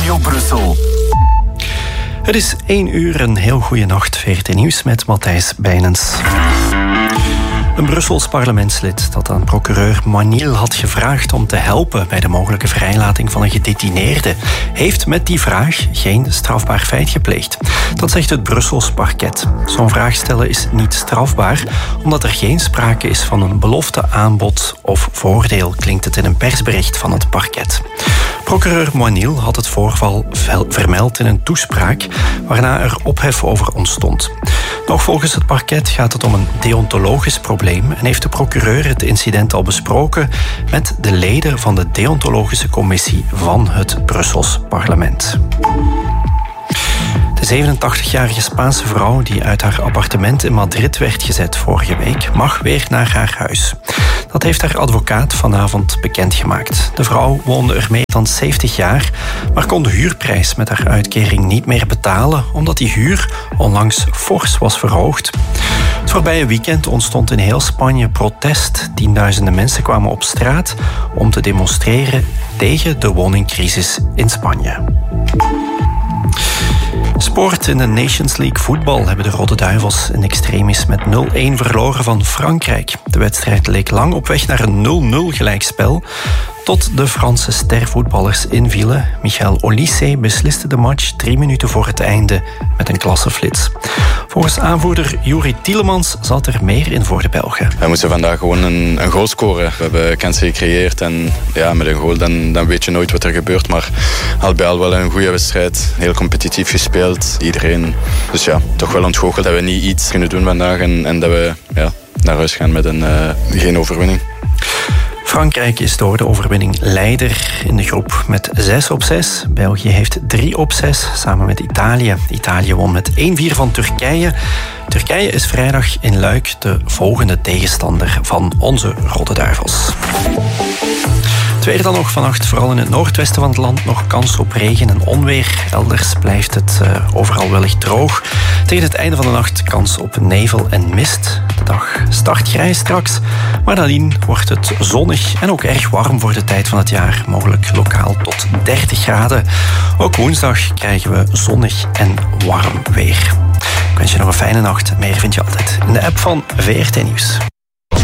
Radio Brussel. Het is 1 uur, een heel goede nacht. VRT Nieuws met Matthijs Bijnens. Een Brussels parlementslid dat aan procureur Moinil had gevraagd om te helpen bij de mogelijke vrijlating van een gedetineerde, heeft met die vraag geen strafbaar feit gepleegd. Dat zegt het Brussels parket. Zo'n vraag stellen is niet strafbaar, omdat er geen sprake is van een belofte, aanbod of voordeel, klinkt het in een persbericht van het parket. Procureur Moinil had het voorval vermeld in een toespraak, waarna er ophef over ontstond. Nog volgens het parket gaat het om een deontologisch probleem en heeft de procureur het incident al besproken met de leden van de deontologische commissie van het Brussels parlement. De 87-jarige Spaanse vrouw die uit haar appartement in Madrid werd gezet vorige week mag weer naar haar huis. Dat heeft haar advocaat vanavond bekendgemaakt. De vrouw woonde er meer dan 70 jaar, maar kon de huurprijs met haar uitkering niet meer betalen, omdat die huur onlangs fors was verhoogd. Het voorbije weekend ontstond in heel Spanje protest. Tienduizenden mensen kwamen op straat om te demonstreren tegen de woningcrisis in Spanje. Sport in de Nations League voetbal hebben de Rode Duivels in extremis met 0-1 verloren van Frankrijk. De wedstrijd leek lang op weg naar een 0-0 gelijkspel, tot de Franse stervoetballers invielen. Michael Olise besliste de match 3 minuten voor het einde met een klasseflits. Volgens aanvoerder Juri Tielemans zat er meer in voor de Belgen. We moesten vandaag gewoon een goal scoren. We hebben kansen gecreëerd en ja, met een goal dan weet je nooit wat er gebeurt. Maar al bij al wel een goede wedstrijd. Heel competitief gespeeld. Iedereen. Dus ja, toch wel ontgoocheld dat we niet iets kunnen doen vandaag en dat we naar huis gaan met geen overwinning. Frankrijk is door de overwinning leider in de groep met 6-6. België heeft 3-6 samen met Italië. Italië won met 1-4 van Turkije. Turkije is vrijdag in Luik de volgende tegenstander van onze Rode Duivels. Het weer dan nog vannacht, vooral in het noordwesten van het land, nog kans op regen en onweer. Elders blijft het overal wellicht droog. Tegen het einde van de nacht kans op nevel en mist. De dag start grijs straks, maar nadien wordt het zonnig en ook erg warm voor de tijd van het jaar. Mogelijk lokaal tot 30 graden. Ook woensdag krijgen we zonnig en warm weer. Ik wens je nog een fijne nacht. Meer vind je altijd in de app van VRT Nieuws.